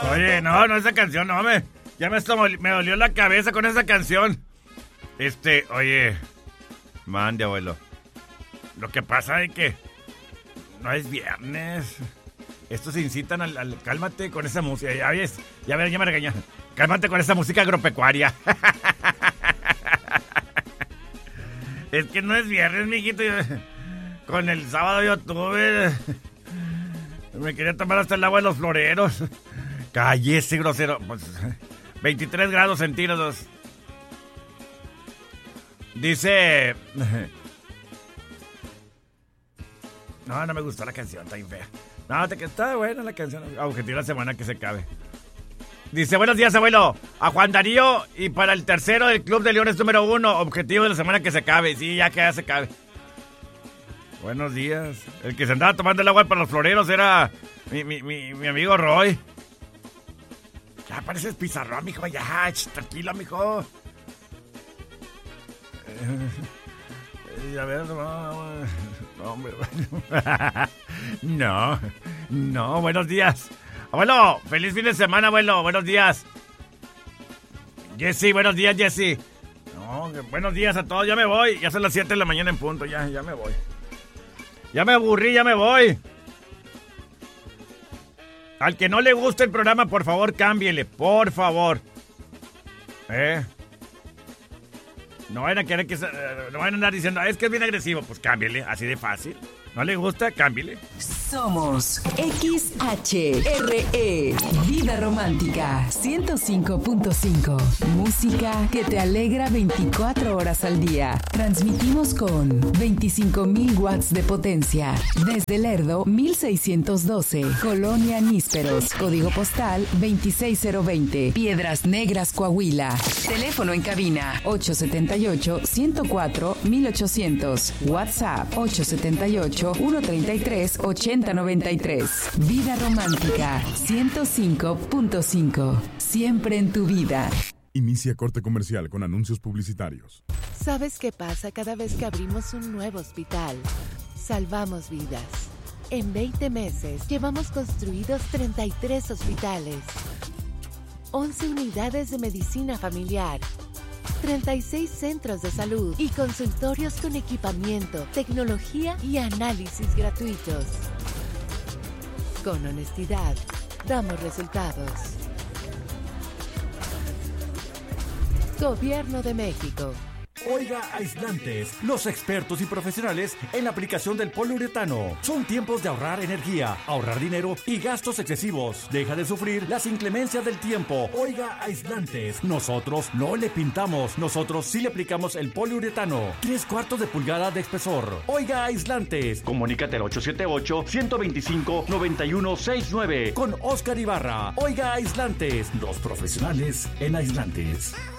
Oye, no, esa canción, no, ya me dolió la cabeza con esa canción. Oye, mande, abuelo. Lo que pasa es que no es viernes. Estos incitan al cálmate con esa música. Ya me regañó. Cálmate con esa música agropecuaria. Es que no es viernes, mijito. Con el sábado yo tuve... Me quería tomar hasta el agua de los floreros. Cállese, grosero. Pues, 23 grados centígrados. Dice... No me gustó la canción, está bien fea. No, está buena la canción. Objetivo de la semana que se cabe. Dice, buenos días, abuelo. A Juan Darío y para el tercero del Club de Leones número 1. Objetivo de la semana que se cabe. Sí, ya que ya se cabe. Buenos días. El que se andaba tomando el agua para los floreros era mi amigo Roy. Ya pareces pizarrón, mijo. Ya, tranquilo, mijo. A ver, no, hombre. No, buenos días. Abuelo, feliz fin de semana, abuelo. Buenos días. Jessy, buenos días, Jessy. No, buenos días a todos. Ya me voy. Ya son las 7 de la mañana en punto. Ya me voy. Ya me aburrí, ya me voy. Al que no le guste el programa, por favor, cámbiele. Por favor. No van a querer que... no van a andar diciendo, es que es bien agresivo. Pues cámbiele, así de fácil. ¿No le gusta? Cámbiale. Somos XHRE, Vida Romántica 105.5. Música que te alegra 24 horas al día. Transmitimos con 25,000 watts de potencia. Desde Lerdo, 1612. Colonia Nísperos. Código postal 26020. Piedras Negras, Coahuila. Teléfono en cabina 878-104-1800. WhatsApp 878-133-8093. Vida Romántica 105.5. Siempre en tu vida. Inicia corte comercial con anuncios publicitarios. ¿Sabes qué pasa cada vez que abrimos un nuevo hospital? Salvamos vidas. En 20 meses llevamos construidos 33 hospitales, 11 unidades de medicina familiar, 36 centros de salud y consultorios con equipamiento, tecnología y análisis gratuitos. Con honestidad, damos resultados. Gobierno de México. Oiga Aislantes, los expertos y profesionales en la aplicación del poliuretano. Son tiempos de ahorrar energía, ahorrar dinero y gastos excesivos. Deja de sufrir las inclemencias del tiempo. Oiga Aislantes, nosotros no le pintamos, nosotros sí le aplicamos el poliuretano. 3/4 de pulgada de espesor. Oiga Aislantes, comunícate al 878-125-9169 con Oscar Ibarra. Oiga Aislantes, los profesionales en aislantes.